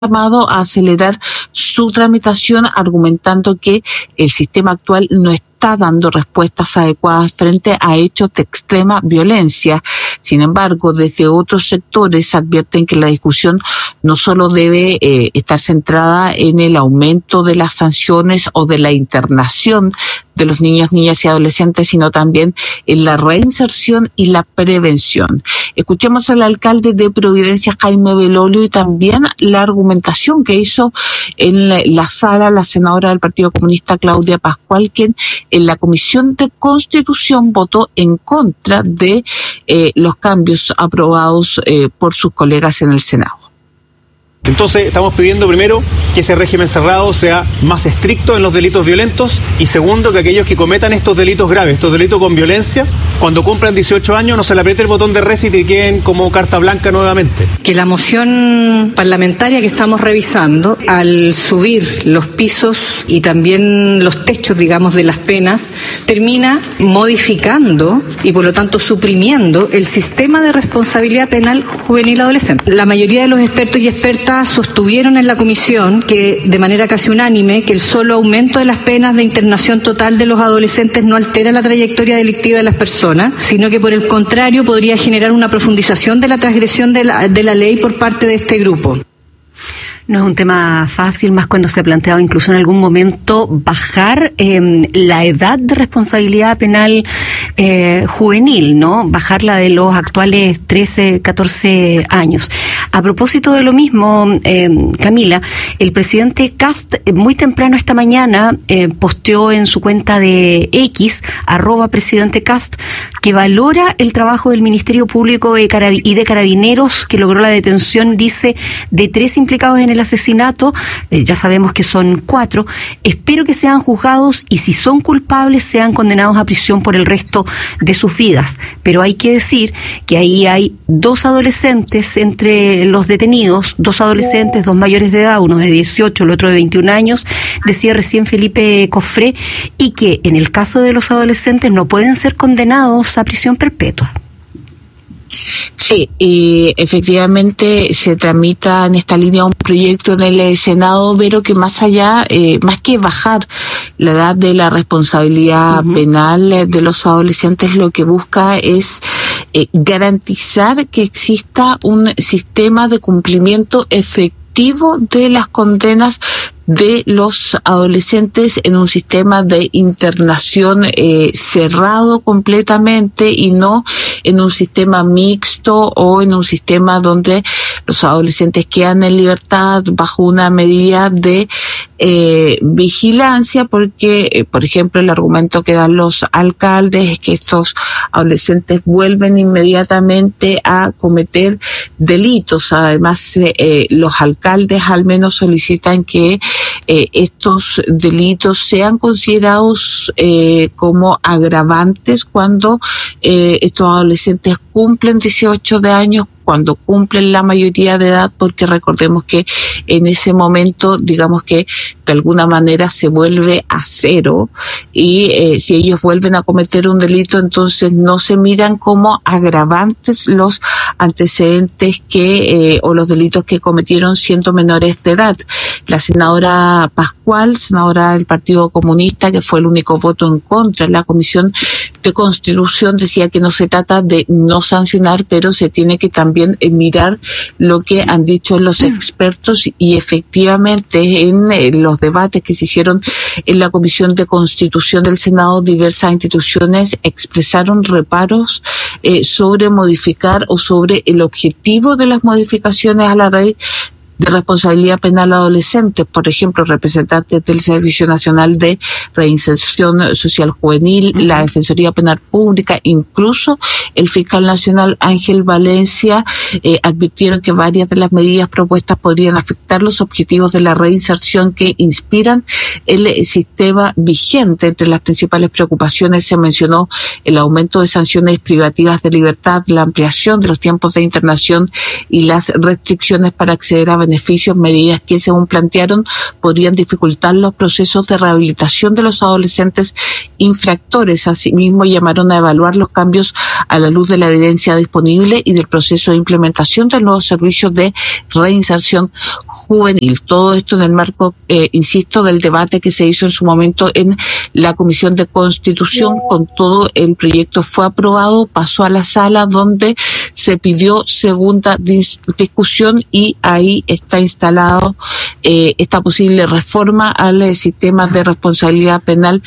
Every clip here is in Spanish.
llamado a acelerar su tramitación, argumentando que el sistema actual no está dando respuestas adecuadas frente a hechos de extrema violencia. Sin embargo, desde otros sectores advierten que la discusión no solo debe estar centrada en el aumento de las sanciones o de la internación de los niños, niñas y adolescentes, sino también en la reinserción y la prevención. Escuchemos al alcalde de Providencia, Jaime Belolio, y también la argumentación que hizo en la sala la senadora del Partido Comunista, Claudia Pascual, quien en la Comisión de Constitución votó en contra de los cambios aprobados por sus colegas en el Senado. Entonces estamos pidiendo primero que ese régimen cerrado sea más estricto en los delitos violentos y segundo que aquellos que cometan estos delitos graves, estos delitos con violencia, cuando cumplan 18 años no se le apriete el botón de reset y queden como carta blanca nuevamente. Que la moción parlamentaria que estamos revisando, al subir los pisos y también los techos, digamos, de las penas, termina modificando y por lo tanto suprimiendo el sistema de responsabilidad penal juvenil adolescente. La mayoría de los expertos y expertas sostuvieron en la comisión que de manera casi unánime que el solo aumento de las penas de internación total de los adolescentes no altera la trayectoria delictiva de las personas, sino que por el contrario podría generar una profundización de la transgresión de la ley por parte de este grupo. No es un tema fácil, más cuando se ha planteado incluso en algún momento bajar la edad de responsabilidad penal juvenil, ¿no? Bajarla de los actuales 13, 14 años. A propósito de lo mismo, Camila, el presidente Kast muy temprano esta mañana posteó en su cuenta de X, @presidente Kast, que valora el trabajo del Ministerio Público y de Carabineros, que logró la detención, dice, de 3 implicados en el asesinato. Ya sabemos que son 4. Espero que sean juzgados y si son culpables sean condenados a prisión por el resto de sus vidas. Pero hay que decir que ahí hay 2 adolescentes entre los detenidos, 2 adolescentes, 2 mayores de edad, uno de 18, el otro de 21 años, decía recién Felipe Cofré, y que en el caso de los adolescentes no pueden ser condenados a prisión perpetua. Sí, y efectivamente se tramita en esta línea un proyecto en el Senado, pero que más allá, más que bajar la edad de la responsabilidad penal de los adolescentes, lo que busca es garantizar que exista un sistema de cumplimiento efectivo de las condenas de los adolescentes en un sistema de internación cerrado completamente y no en un sistema mixto o en un sistema donde los adolescentes quedan en libertad bajo una medida de vigilancia, porque, por ejemplo, el argumento que dan los alcaldes es que estos adolescentes vuelven inmediatamente a cometer delitos. Además, los alcaldes al menos solicitan que estos delitos sean considerados como agravantes cuando estos adolescentes cumplen 18 de años, cuando cumplen la mayoría de edad, porque recordemos que en ese momento, digamos que de alguna manera se vuelve a cero y si ellos vuelven a cometer un delito, entonces no se miran como agravantes los antecedentes que o los delitos que cometieron siendo menores de edad. La senadora Pascual, senadora del Partido Comunista, que fue el único voto en contra en la Comisión de Constitución, decía que no se trata de no sancionar, pero se tiene que también mirar lo que han dicho los expertos, y efectivamente en los debates que se hicieron en la Comisión de Constitución del Senado, diversas instituciones expresaron reparos sobre modificar o sobre el objetivo de las modificaciones a la ley de responsabilidad penal adolescente. Por ejemplo, representantes del Servicio Nacional de Reinserción Social Juvenil, la Defensoría Penal Pública, incluso el fiscal nacional Ángel Valencia, advirtieron que varias de las medidas propuestas podrían afectar los objetivos de la reinserción que inspiran el sistema vigente. Entre las principales preocupaciones se mencionó el aumento de sanciones privativas de libertad, la ampliación de los tiempos de internación y las restricciones para acceder a beneficios, medidas que, según plantearon, podrían dificultar los procesos de rehabilitación de los adolescentes infractores. Asimismo, llamaron a evaluar los cambios a la luz de la evidencia disponible y del proceso de implementación de nuevos servicios de reinserción juvenil. Todo esto en el marco, insisto, del debate que se hizo en su momento en la Comisión de Constitución. Con todo, el proyecto fue aprobado, pasó a la sala donde se pidió segunda discusión y ahí está instalado esta posible reforma al sistema de responsabilidad penal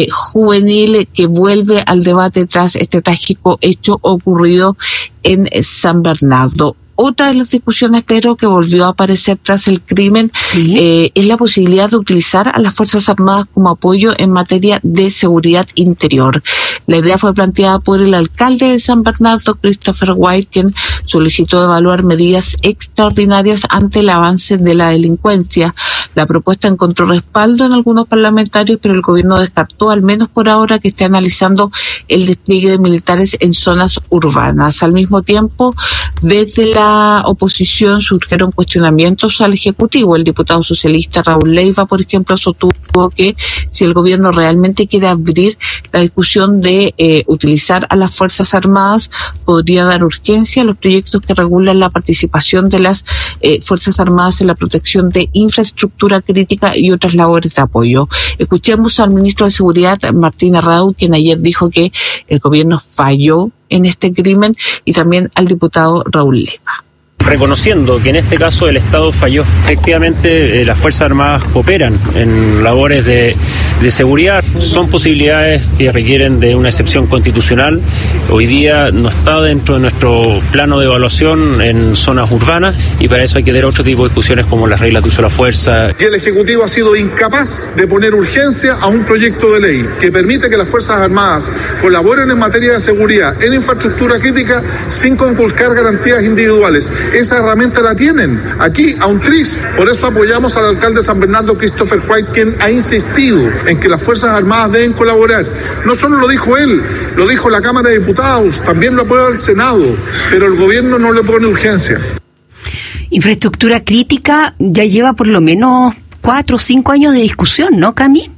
juvenil que vuelve al debate tras este trágico hecho ocurrido en San Bernardo. Otra de las discusiones, pero que volvió a aparecer tras el crimen, es la posibilidad de utilizar a las Fuerzas Armadas como apoyo en materia de seguridad interior. La idea fue planteada por el alcalde de San Bernardo, Christopher White, quien solicitó evaluar medidas extraordinarias ante el avance de la delincuencia. La propuesta encontró respaldo en algunos parlamentarios, pero el gobierno descartó, al menos por ahora, que esté analizando el despliegue de militares en zonas urbanas. Al mismo tiempo, desde la oposición surgieron cuestionamientos al Ejecutivo. El diputado socialista Raúl Leiva, por ejemplo, sostuvo que si el gobierno realmente quiere abrir la discusión de utilizar a las Fuerzas Armadas, podría dar urgencia a los proyectos que regulan la participación de las Fuerzas Armadas en la protección de infraestructura crítica y otras labores de apoyo. Escuchemos al ministro de Seguridad, Martín Arrau, quien ayer dijo que el gobierno falló en este crimen, y también al diputado Raúl Leiva. Reconociendo que en este caso el Estado falló. Efectivamente, las Fuerzas Armadas cooperan en labores de seguridad. Son posibilidades que requieren de una excepción constitucional. Hoy día no está dentro de nuestro plano de evaluación en zonas urbanas, y para eso hay que tener otro tipo de discusiones como las reglas de uso de la fuerza. Y el Ejecutivo ha sido incapaz de poner urgencia a un proyecto de ley que permite que las Fuerzas Armadas colaboren en materia de seguridad, en infraestructura crítica, sin conculcar garantías individuales. Esa herramienta la tienen aquí, a un tris. Por eso apoyamos al alcalde de San Bernardo, Christopher White, quien ha insistido en que las Fuerzas Armadas deben colaborar. No solo lo dijo él, lo dijo la Cámara de Diputados, también lo aprueba el Senado, pero el gobierno no le pone urgencia. Infraestructura crítica ya lleva por lo menos 4 o 5 años de discusión, ¿no, Cami?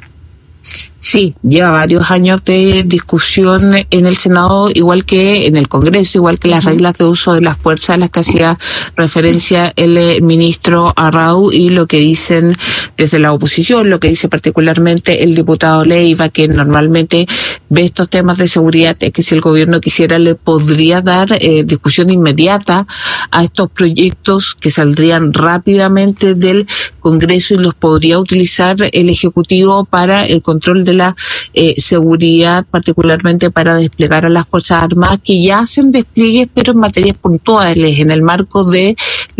Sí, lleva varios años de discusión en el Senado, igual que en el Congreso, igual que las reglas de uso de las fuerzas a las que hacía referencia el ministro Arrau, y lo que dicen desde la oposición, lo que dice particularmente el diputado Leiva, que normalmente ve estos temas de seguridad, es que si el gobierno quisiera le podría dar discusión inmediata a estos proyectos que saldrían rápidamente del Congreso y los podría utilizar el Ejecutivo para el control de la seguridad, particularmente para desplegar a las Fuerzas Armadas, que ya hacen despliegues, pero en materias puntuales, en el marco de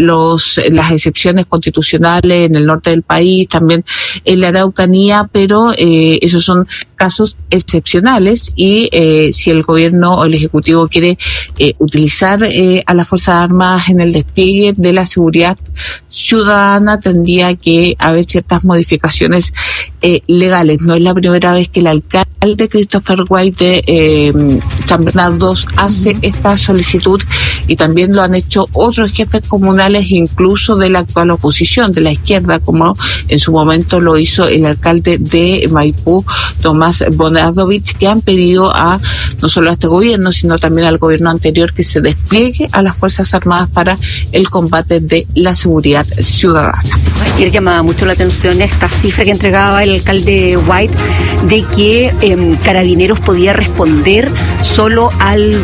las excepciones constitucionales en el norte del país, también en la Araucanía, pero esos son casos excepcionales, y si el gobierno o el Ejecutivo quiere utilizar a las Fuerzas Armadas en el despliegue de la seguridad ciudadana, tendría que haber ciertas modificaciones legales. No es la primera vez que el alcalde Christopher White de San Bernardo hace esta solicitud, y también lo han hecho otros jefes comunales, incluso de la actual oposición, de la izquierda, como en su momento lo hizo el alcalde de Maipú, Tomás Bonadovich, que han pedido no solo a este gobierno, sino también al gobierno anterior, que se despliegue a las Fuerzas Armadas para el combate de la seguridad ciudadana. Ayer llamaba mucho la atención esta cifra que entregaba el alcalde White, de que Carabineros podía responder solo al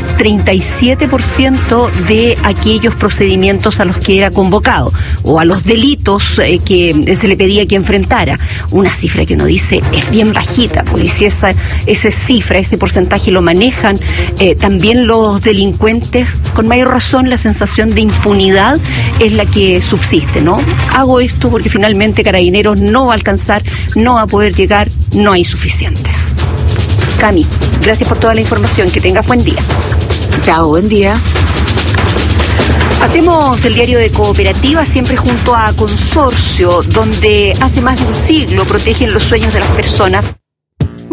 37% de aquellos procedimientos a los que era convocado, o a los delitos que se le pedía que enfrentara. Una cifra que uno dice es bien bajita, porque si esa cifra, ese porcentaje lo manejan también los delincuentes, con mayor razón la sensación de impunidad es la que subsiste, ¿no? Hago esto porque finalmente Carabineros no va a alcanzar, no va a poder llegar, no hay suficientes. Cami, gracias por toda la información, que tengas buen día. Chao, buen día. Hacemos el diario de Cooperativa siempre junto a Consorcio, donde hace más de un siglo protegen los sueños de las personas.